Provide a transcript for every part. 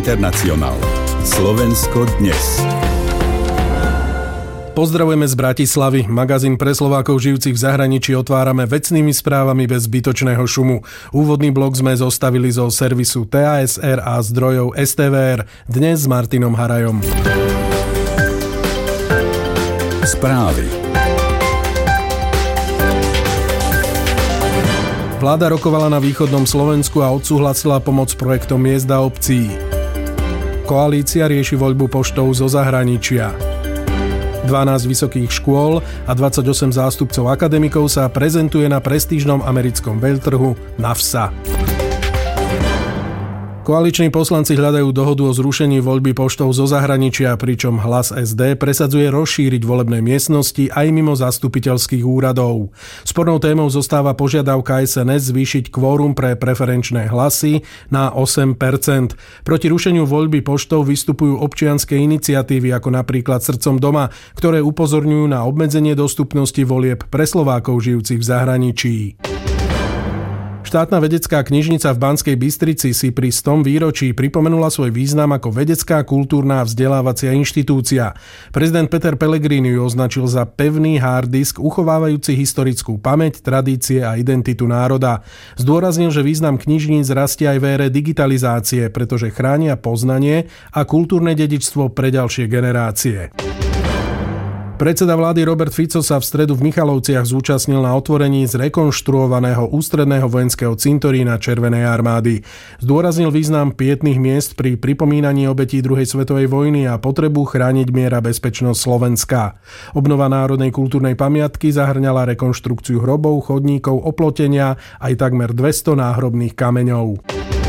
Internacionál. Slovensko dnes. Pozdravujeme z Bratislavy. Magazín pre Slovákov žijúcich v zahraničí otvárame vecnými správami bez zbytočného šumu. Úvodný blok sme zostavili zo servisu TASR a zdrojov STVR. Dnes s Martinom Harajom. Správy. Vláda rokovala na východnom Slovensku a odsúhlasila pomoc projektom miest a obcí. Koalícia rieši voľbu poštou zo zahraničia. 12 vysokých škôl a 28 zástupcov akademikov sa prezentuje na prestížnom americkom veľtrhu NAFSA. Koaliční poslanci hľadajú dohodu o zrušení voľby poštou zo zahraničia, pričom Hlas SD presadzuje rozšíriť volebné miestnosti aj mimo zastupiteľských úradov. Spornou témou zostáva požiadavka SNS zvýšiť kvórum pre preferenčné hlasy na 8%. Proti rušeniu voľby poštou vystupujú občianske iniciatívy ako napríklad Srdcom doma, ktoré upozorňujú na obmedzenie dostupnosti volieb pre Slovákov žijúcich v zahraničí. Štátna vedecká knižnica v Banskej Bystrici si pri 100. výročí pripomenula svoj význam ako vedecká, kultúrna a vzdelávacia inštitúcia. Prezident Peter Pellegrini ju označil za pevný harddisk uchovávajúci historickú pamäť, tradície a identitu národa. Zdôraznil, že význam knižníc rastie aj v ére digitalizácie, pretože chránia poznanie a kultúrne dedičstvo pre ďalšie generácie. Predseda vlády Robert Fico sa v stredu v Michalovciach zúčastnil na otvorení zrekonštruovaného ústredného vojenského cintorína Červenej armády. Zdôraznil význam pietných miest pri pripomínaní obetí druhej svetovej vojny a potrebu chrániť mier a bezpečnosť Slovenska. Obnova národnej kultúrnej pamiatky zahrňala rekonštrukciu hrobov, chodníkov, oplotenia aj takmer 200 náhrobných kameňov.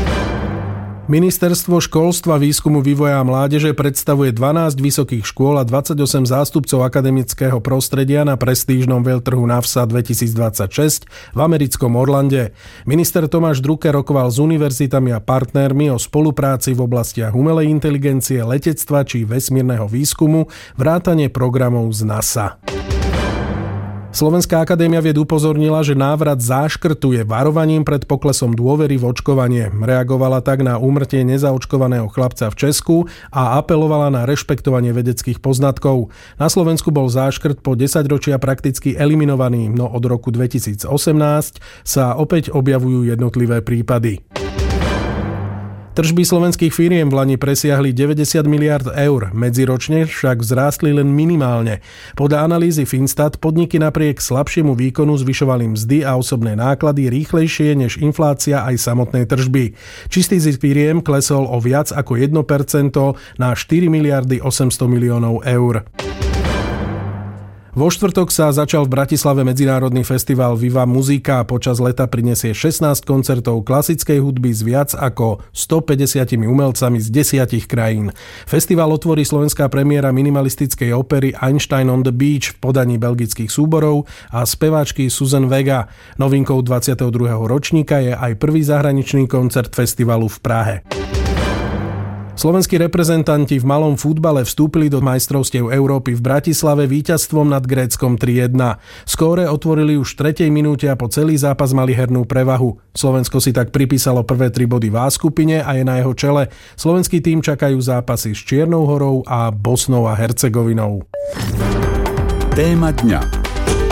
Ministerstvo školstva, výskumu, vývoja a mládeže predstavuje 12 vysokých škôl a 28 zástupcov akademického prostredia na prestížnom veľtrhu NAFSA 2026 v americkom Orlande. Minister Tomáš Drucker rokoval s univerzitami a partnermi o spolupráci v oblastiach umelej inteligencie, letectva či vesmírneho výskumu, vrátane programov z NASA. Slovenská akadémia vied upozornila, že návrat záškrtu je varovaním pred poklesom dôvery v očkovanie. Reagovala tak na úmrtie nezaočkovaného chlapca v Česku a apelovala na rešpektovanie vedeckých poznatkov. Na Slovensku bol záškrt po 10 ročia prakticky eliminovaný, no od roku 2018 sa opäť objavujú jednotlivé prípady. Tržby slovenských firiem v lani presiahli 90 miliard eur, medziročne však vzrástli len minimálne. Podľa analýzy Finstat podniky napriek slabšiemu výkonu zvyšovali mzdy a osobné náklady rýchlejšie než inflácia aj samotné tržby. Čistý zisk firiem klesol o viac ako 1% na 4 miliardy 800 miliónov eur. Vo štvrtok sa začal v Bratislave medzinárodný festival Viva Muzika a počas leta prinesie 16 koncertov klasickej hudby s viac ako 150 umelcami z 10 krajín. Festival otvorí slovenská premiéra minimalistickej opery Einstein on the Beach v podaní belgických súborov a speváčky Susan Vega. Novinkou 22. ročníka je aj prvý zahraničný koncert festivalu v Prahe. Slovenskí reprezentanti v malom futbale vstúpili do majstrovstiev Európy v Bratislave víťazstvom nad Gréckom 3-1. Skóre otvorili už v 3. minúte a po celý zápas mali hernú prevahu. Slovensko si tak pripísalo prvé 3 body v A skupine a je na jeho čele. Slovenský tím čakajú zápasy s Čiernou Horou a Bosnou a Hercegovinou. Téma dňa.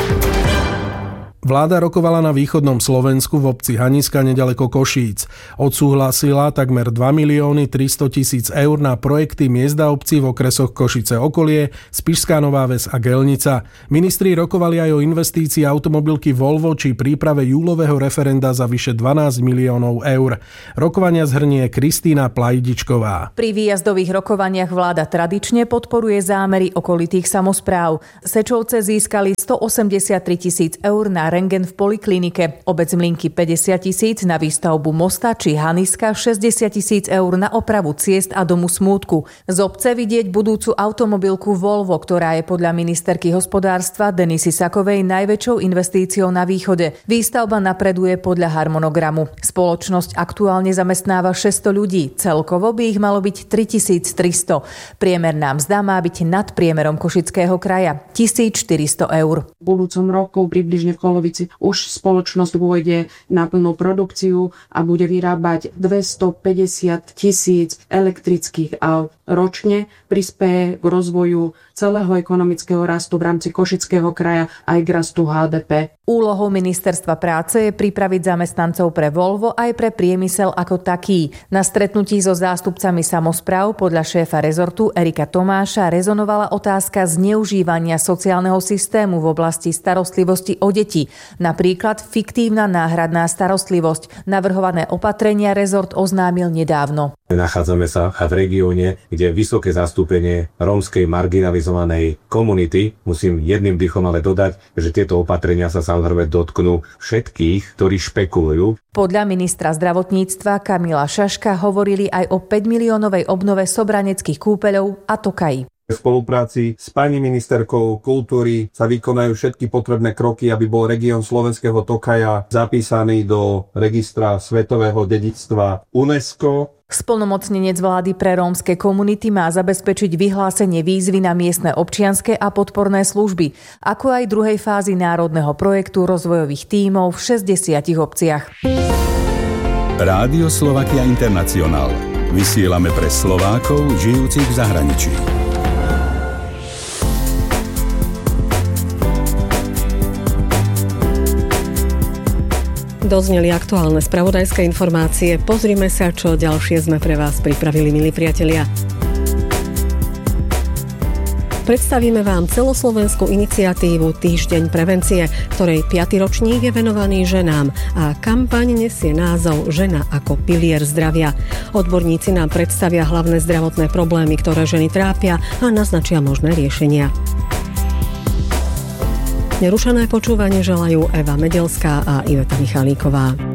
Vláda rokovala na východnom Slovensku v obci Haniska nedaleko Košíc. Odsúhlasila takmer 2 300 000 eur na projekty miest a obcí v okresoch Košice okolie, Spišská Nová Ves a Gelnica. Ministri rokovali aj o investícii automobilky Volvo či príprave júlového referenda za vyše 12 miliónov eur. Rokovania zhrnie Kristína Plajdičková. Pri výjazdových rokovaniach vláda tradične podporuje zámery okolitých samospráv. Sečovce získali 183 000 eur na rentgen v poliklinike, obec Mlynky 50 000 na výstavbu mosta či Haniska 60 000 eur na opravu ciest a domu smútku. Z obce vidieť budúcu automobilku Volvo, ktorá je podľa ministerky hospodárstva Denisy Sakovej najväčšou investíciou na východe. Výstavba napreduje podľa harmonogramu. Spoločnosť aktuálne zamestnáva 600 ľudí, celkovo by ich malo byť 3300. Priemerná mzda má byť nad priemerom Košického kraja 1400 eur. V budúcom roku približne v polovici už spoločnosť pôjde na plnú produkciu a bude vyrábať 250 000 elektrických aut ročne, prispeje k rozvoju celého ekonomického rastu v rámci Košického kraja aj k rastu HDP. Úlohou Ministerstva práce je pripraviť zamestnancov pre Volvo aj pre priemysel ako taký. Na stretnutí so zástupcami samospráv podľa šéfa rezortu Erika Tomáša rezonovala otázka zneužívania sociálneho systému v oblasti starostlivosti o deti. Napríklad fiktívna náhradná starostlivosť. Navrhované opatrenia rezort oznámil nedávno. Nachádzame sa v regióne, kde je vysoké zastúpenie rómskej marginalizovanej komunity. Musím jedným dychom ale dodať, že tieto opatrenia sa samozrejme dotknú všetkých, ktorí špekulujú. Podľa ministra zdravotníctva Kamila Šaška hovorili aj o 5 miliónovej obnove sobraneckých kúpeľov a tokají. V spolupráci s pani ministerkou kultúry sa vykonajú všetky potrebné kroky, aby bol región Slovenského Tokaja zapísaný do registra svetového dedičstva UNESCO. Splnomocnenec vlády pre rómske komunity má zabezpečiť vyhlásenie výzvy na miestne občianske a podporné služby, ako aj druhej fázy národného projektu rozvojových tímov v 60 obciach. Rádio Slovakia International. Vysielame pre Slovákov žijúcich v zahraničí. Dozneli aktuálne spravodajské informácie. Pozrime sa, čo ďalšie sme pre vás pripravili, milí priatelia. Predstavíme vám celoslovenskú iniciatívu Týždeň prevencie, ktorej 5. ročník je venovaný ženám a kampaň nesie názov Žena ako pilier zdravia. Odborníci nám predstavia hlavné zdravotné problémy, ktoré ženy trápia a naznačia možné riešenia. Nerušené počúvanie želajú Eva Medelská a Iveta Michalíková.